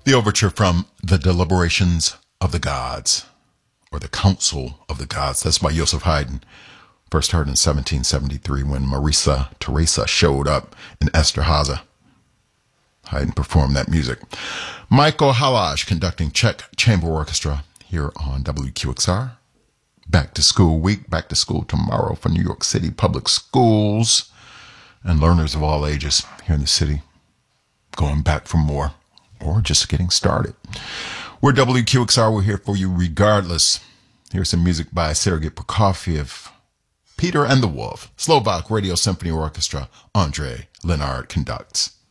The overture from The Deliberations of the Gods, or The Council of the Gods. That's by Joseph Haydn. First heard in 1773 when Marisa Teresa showed up in Esterhazy. Haydn performed that music. Michael Halaj conducting Czech Chamber Orchestra here on WQXR. Back to school week, back to school tomorrow for New York City public schools and learners of all ages here in the city. Going back for more or just getting started. We're WQXR. We're here for you regardless. Here's some music by Sergei Prokofiev. Peter and the Wolf, Slovak Radio Symphony Orchestra, Andrei Lenard conducts.